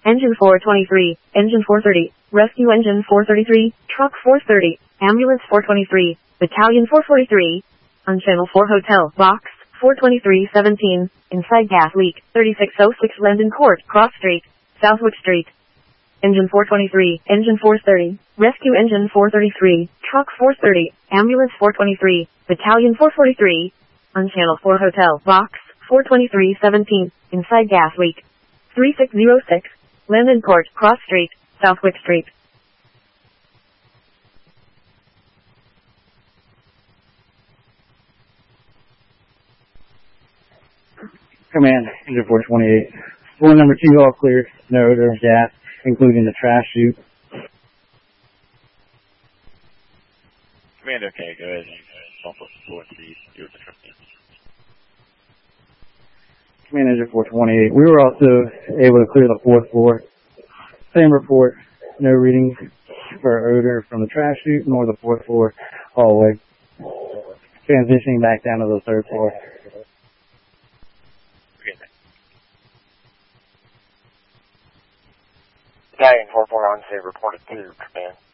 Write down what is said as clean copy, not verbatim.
Engine 423, Engine 430, Rescue Engine 433, Truck 430, Ambulance 423, Battalion 443, on Channel 4 Hotel, Box 42317, inside gas leak, 3606 London Court, Cross Street, Southwick Street. Engine 423, Engine 430, Rescue Engine 433, Truck 430, Ambulance 423, Battalion 443, on Channel 4 Hotel, Box 42317, inside gas leak, 3606, London Court, Cross Street, Southwick Street. Command, Engine 428. Floor number 2 all clear, no odor of gas, including the trash chute. Command, okay, go ahead. Floor 3, you're the truck. Command, Engine 428. We were also able to clear the 4th floor. Same report, no readings for odor from the trash chute nor the 4th floor hallway. Transitioning back down to the 3rd floor. Battalion 441 say reported to command.